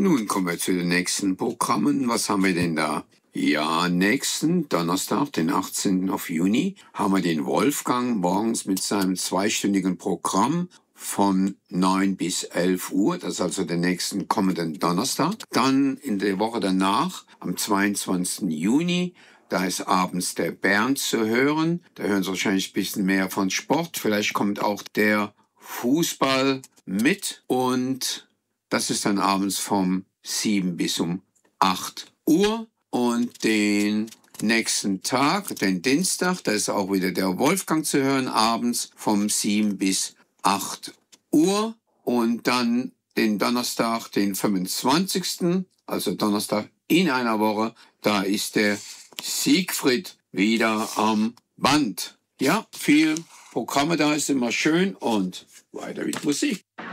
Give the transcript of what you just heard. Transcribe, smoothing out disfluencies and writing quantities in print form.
Nun kommen wir zu den nächsten Programmen. Was haben wir denn da? Ja, nächsten Donnerstag, den 18. Juni, haben wir den Wolfgang morgens mit seinem zweistündigen Programm von 9 bis 11 Uhr. Das ist also der nächsten kommenden Donnerstag. Dann in der Woche danach, am 22. Juni, da ist abends der Bernd zu hören. Da hören Sie wahrscheinlich ein bisschen mehr von Sport. Vielleicht kommt auch der Fußball mit. Und das ist dann abends vom 7 bis um 8 Uhr. Und den nächsten Tag, den Dienstag, da ist auch wieder der Wolfgang zu hören, abends vom 7 bis 8 Uhr. Und dann den Donnerstag, den 25., also Donnerstag in einer Woche, da ist der Siegfried wieder am Band. Ja, viel Programme da, ist immer schön und weiter mit Musik.